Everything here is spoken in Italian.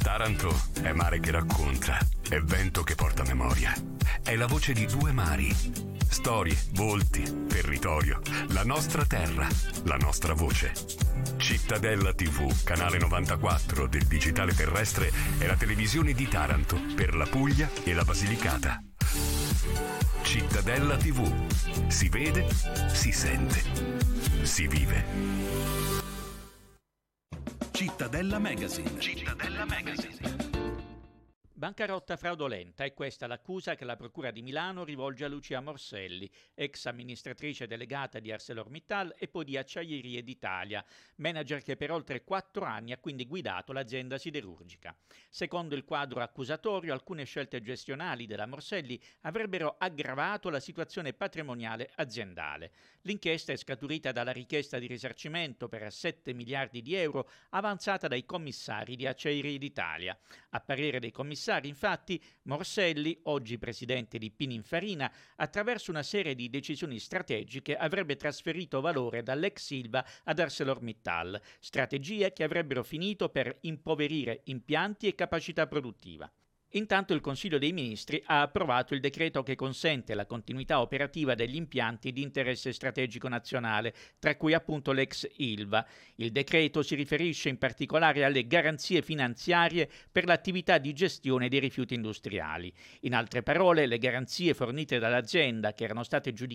Taranto è mare che racconta, è vento che porta memoria, è la voce di due mari. Storie, volti, territorio, la nostra terra, la nostra voce. Cittadella TV, canale 94 del digitale terrestre, è la televisione di Taranto per la Puglia e la Basilicata. Cittadella TV. Si vede, si sente, si vive. Cittadella Magazine. Cittadella Magazine. Bancarotta fraudolenta è questa l'accusa che la Procura di Milano rivolge a Lucia Morselli, ex amministratrice delegata di ArcelorMittal e poi di Acciaierie d'Italia, manager che per oltre 4 anni ha quindi guidato l'azienda siderurgica. Secondo il quadro accusatorio, alcune scelte gestionali della Morselli avrebbero aggravato la situazione patrimoniale aziendale. L'inchiesta è scaturita dalla richiesta di risarcimento per 7 miliardi di euro avanzata dai commissari di Acciaierie d'Italia. A parere dei commissari, infatti, Morselli, oggi presidente di Pininfarina, attraverso una serie di decisioni strategiche avrebbe trasferito valore dall'ex Ilva ad ArcelorMittal, strategie che avrebbero finito per impoverire impianti e capacità produttiva. Intanto il Consiglio dei Ministri ha approvato il decreto che consente la continuità operativa degli impianti di interesse strategico nazionale, tra cui appunto l'ex Ilva. Il decreto si riferisce in particolare alle garanzie finanziarie per l'attività di gestione dei rifiuti industriali. In altre parole, le garanzie fornite dall'azienda, che erano state giudicate